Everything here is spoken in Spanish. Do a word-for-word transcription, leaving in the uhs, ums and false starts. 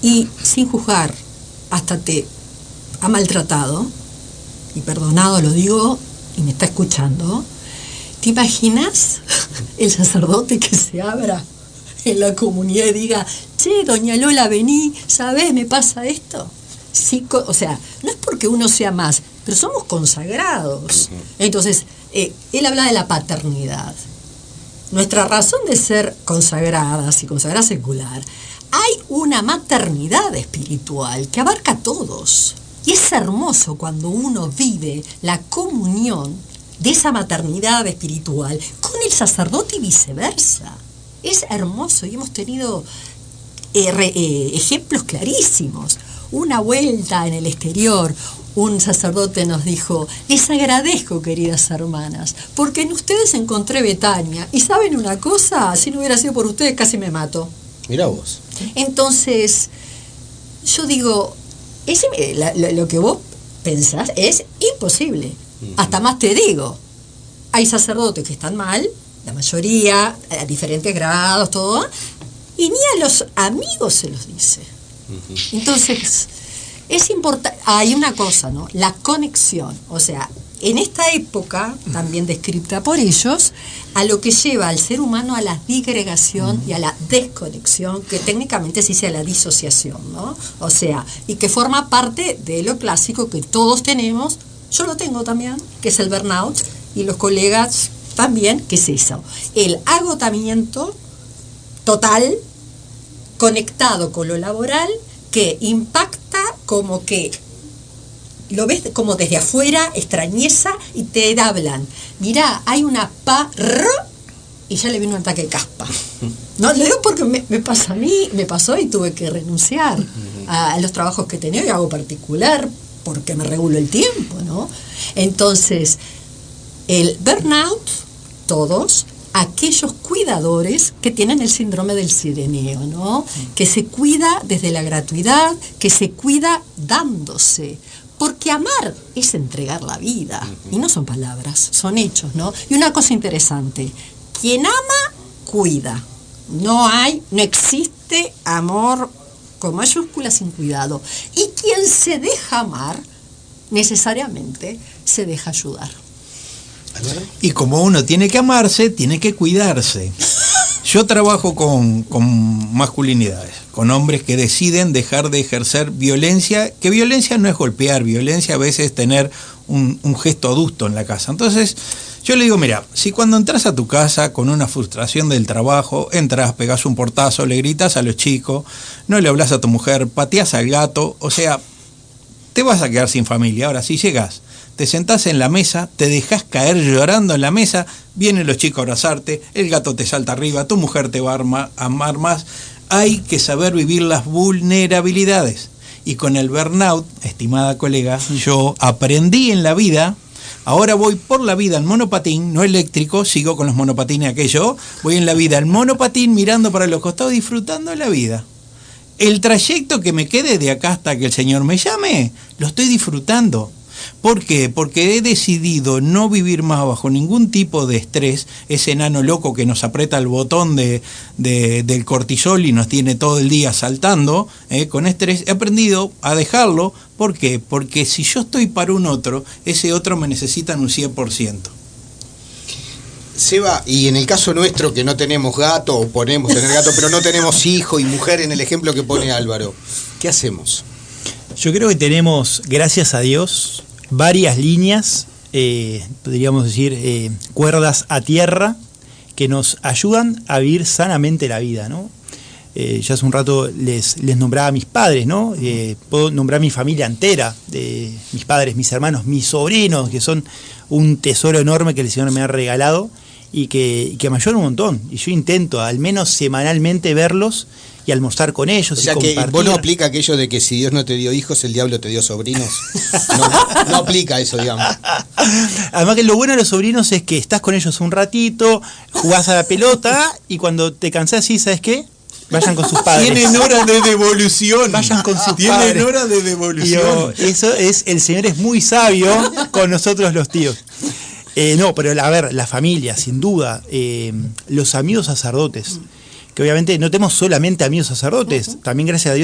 y sin juzgar, hasta te ha maltratado, y perdonado lo digo, y me está escuchando, ¿te imaginas el sacerdote que se abra en la comunidad y diga, che, doña Lola, vení, ¿sabés? Me pasa esto. Sí, o sea, no es porque uno sea más, pero somos consagrados. Entonces, eh, él habla de la paternidad. Nuestra razón de ser consagradas y consagrada secular, hay una maternidad espiritual que abarca a todos. Y es hermoso cuando uno vive la comunión de esa maternidad espiritual con el sacerdote y viceversa. Es hermoso y hemos tenido eh, re, eh, ejemplos clarísimos. Una vuelta en el exterior, un sacerdote nos dijo, les agradezco, queridas hermanas, porque en ustedes encontré Betania. Y ¿saben una cosa? Si no hubiera sido por ustedes, casi me mato. Mirá vos. Entonces, yo digo, ese, la, la, lo que vos pensás es imposible. Uh-huh. Hasta más te digo, hay sacerdotes que están mal, la mayoría, a diferentes grados, todo, y ni a los amigos se los dice. Uh-huh. Entonces, es importante, hay una cosa, ¿no? La conexión, o sea, en esta época, también descrita por ellos, a lo que lleva al ser humano a la digregación uh-huh. y a la desconexión, que técnicamente se dice a la disociación, ¿no? O sea, y que forma parte de lo clásico que todos tenemos, yo lo tengo también, que es el burnout, y los colegas también, que es eso, el agotamiento total, conectado con lo laboral, que impacta como que lo ves como desde afuera, extrañeza, y te hablan, mirá, hay una parro, y ya le vino un ataque de caspa. No, le digo porque me, me pasa a mí, me pasó y tuve que renunciar a, a los trabajos que tenía y hago particular, porque me regulo el tiempo, ¿no? Entonces, el burnout, todos, aquellos cuidadores que tienen el síndrome del sireneo, ¿no? Que se cuida desde la gratuidad, que se cuida dándose. Porque amar es entregar la vida, y no son palabras, son hechos, ¿no? Y una cosa interesante, quien ama, cuida. No hay, no existe amor con mayúsculas sin cuidado. Y quien se deja amar, necesariamente se deja ayudar. Y como uno tiene que amarse, tiene que cuidarse. Yo trabajo con, con masculinidades, con hombres que deciden dejar de ejercer violencia, que violencia no es golpear, violencia a veces es tener un, un gesto adusto en la casa. Entonces, yo le digo, mira, si cuando entras a tu casa con una frustración del trabajo, entras, pegas un portazo, le gritas a los chicos, no le hablas a tu mujer, pateas al gato, o sea, te vas a quedar sin familia. Ahora, si llegas, te sentás en la mesa, te dejás caer llorando en la mesa, vienen los chicos a abrazarte, el gato te salta arriba, tu mujer te va a arma, amar más. Hay que saber vivir las vulnerabilidades. Y con el burnout, estimada colega, yo aprendí en la vida, ahora voy por la vida en monopatín, no eléctrico, sigo con los monopatines aquello, voy en la vida en monopatín mirando para los costados, disfrutando de la vida. El trayecto que me quede de acá hasta que el Señor me llame, lo estoy disfrutando. ¿Por qué? Porque he decidido no vivir más bajo ningún tipo de estrés, ese enano loco que nos aprieta el botón de, de, del cortisol y nos tiene todo el día saltando eh, con estrés. He aprendido a dejarlo. ¿Por qué? Porque si yo estoy para un otro, ese otro me necesita en un cien por ciento. Seba, y en el caso nuestro que no tenemos gato, o ponemos tener gato, pero no tenemos hijo y mujer en el ejemplo que pone Álvaro, ¿qué hacemos? Yo creo que tenemos, gracias a Dios, varias líneas, eh, podríamos decir, eh, cuerdas a tierra, que nos ayudan a vivir sanamente la vida, ¿no? Eh, ya hace un rato les, les nombraba a mis padres, ¿no? Eh, puedo nombrar mi familia entera, de mis padres, mis hermanos, mis sobrinos, que son un tesoro enorme que el Señor me ha regalado y que, y que me ayudan un montón. Y yo intento al menos semanalmente verlos y almorzar con ellos. O sea, y que compartir. vos no aplica aquello de que si Dios no te dio hijos, el diablo te dio sobrinos. No, no aplica eso, digamos. Además que lo bueno de los sobrinos es que estás con ellos un ratito, jugás a la pelota y cuando te cansás, ¿sí? ¿Sabes qué? Vayan con sus padres. Tienen hora de devolución. Vayan con sus Tienen padres. Tienen hora de devolución. Yo, eso es, el Señor es muy sabio con nosotros los tíos. Eh, no, pero a ver, la familia, sin duda, eh, los amigos sacerdotes, que obviamente no tenemos solamente amigos sacerdotes, también gracias a Dios